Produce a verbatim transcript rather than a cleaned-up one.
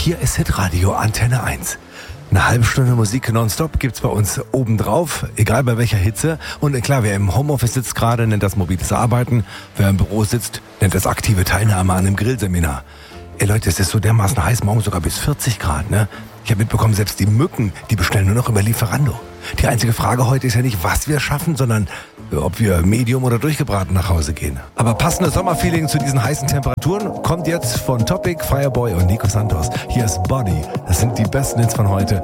Hier ist Hitradio Antenne eins. Eine halbe Stunde Musik nonstop gibt's bei uns obendrauf, egal bei welcher Hitze. Und klar, wer im Homeoffice sitzt gerade, nennt das mobiles Arbeiten. Wer im Büro sitzt, nennt das aktive Teilnahme an einem Grillseminar. Ey Leute, es ist so dermaßen heiß, morgen sogar bis vierzig Grad, ne? Ich habe mitbekommen, selbst die Mücken, die bestellen nur noch über Lieferando. Die einzige Frage heute ist ja nicht, was wir schaffen, sondern ob wir medium oder durchgebraten nach Hause gehen. Aber passendes Sommerfeeling zu diesen heißen Temperaturen kommt jetzt von Topic, Fireboy und Nico Santos. Hier ist Body. Das sind die besten Hits von heute.